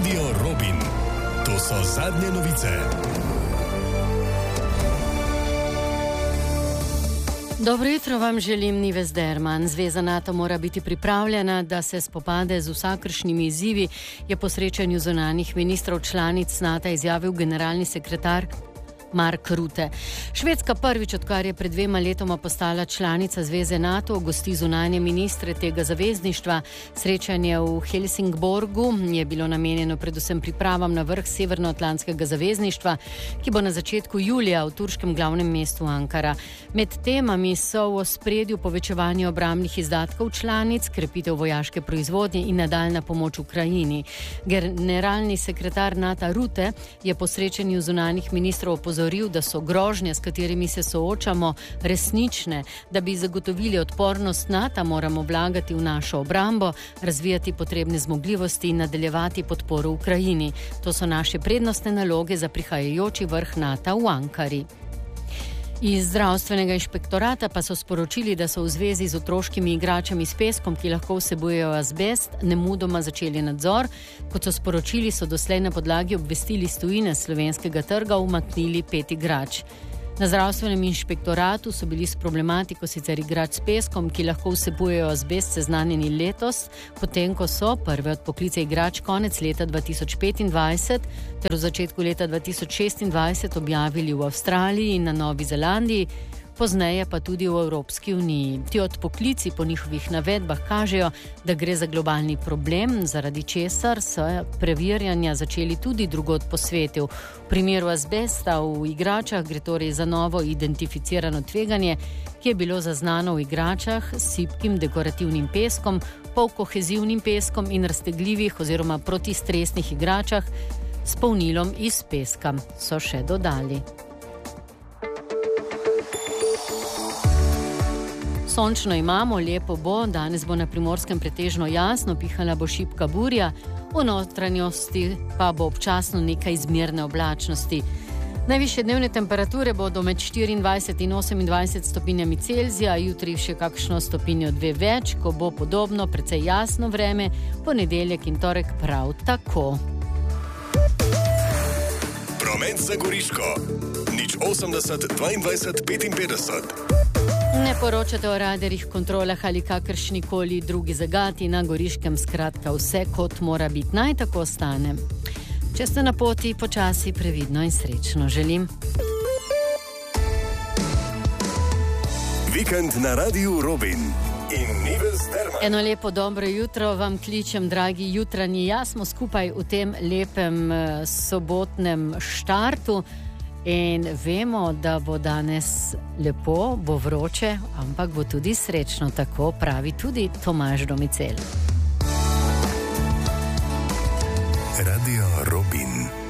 Radio Robin. To so zadnje novice. Dobro jutro vam želim, Nives Derman. Zveza NATO mora biti pripravljena, da se spopade z vsakršnimi izzivi, je po srečanju zunanjih ministrov članic NATO izjavil generalni sekretar Mark Rutte. Švedska prvič, odkar je pred 2 letoma postala članica Zveze NATO, gosti zunanje ministre tega zavezništva. Srečanje v Helsingborgu je bilo namenjeno predvsem pripravam na vrh Severnoatlantskega zavezništva, ki bo na začetku julija v turškem glavnem mestu Ankara. Med temami so v ospredju povečevanje obrambnih izdatkov članic, krepitev vojaške proizvodnje in nadaljna pomoč Ukrajini. Generalni sekretar NATO Rutte je po srečanju zunanjih ministrov opozoril, da so grožnje, s katerimi se soočamo, resnične. Da bi zagotovili odpornost NATO, moramo vlagati v našo obrambo, razvijati potrebne zmogljivosti in nadaljevati podporo Ukrajini. To so naše prednostne naloge za prihajajoči vrh NATO v Ankari. Iz zdravstvenega inšpektorata pa so sporočili, da so v zvezi z otroškimi igračami s peskom, ki lahko vsebujejo azbest, nemudoma začeli nadzor. Kot so sporočili, so doslej na podlagi obvestili iz tujine slovenskega trga umaknili 5 igrač. Na zdravstvenem inšpektoratu so bili s problematiko sicer igrač s peskom, ki lahko vsebujejo azbest, seznanjeni letos, potem ko so prve odpoklice igrač konec leta 2025 ter v začetku leta 2026 objavili v Avstraliji in na Novi Zelandiji, pozneje pa tudi v Evropski uniji. Ti odpoklici po njihovih navedbah kažejo, da gre za globalni problem, zaradi česar so preverjanja začeli tudi drugod po svetu. V primeru azbesta v igračah gre torej za novo identificirano tveganje, ki je bilo zaznano v igračah s sipkim dekorativnim peskom, polkohezivnim peskom in raztegljivih oziroma protistresnih igračah s polnilom iz peska, so še dodali. Sončno imamo, lepo bo, danes bo na Primorskem pretežno jasno, pihala bo šibka burja, v notranjosti pa bo občasno nekaj izmerne oblačnosti. Najvišje dnevne temperature bodo med 24 in 28 stopinjami Celzija, jutri še kakšno stopinjo 2 več, ko bo podobno, precej jasno vreme, ponedeljek in torek prav tako. Promet za Goriško. 080 22 55. Ne poročate o radarjih, kontrolah ali kakršnikoli drugi zagati na Goriškem, skratka vse kot mora biti. Naj tako ostane. Če ste na poti, počasi, previdno in srečno želim. Vikend na Radiu Robin in Nives Derman. Eno lepo dobro jutro vam kličem, dragi jutranji. Ja, smo skupaj v tem lepem sobotnem štartu. In vemo, da bo danes lepo, bo vroče, ampak bo tudi srečno, tako pravi tudi Tomaž Domicel. Radio Robin.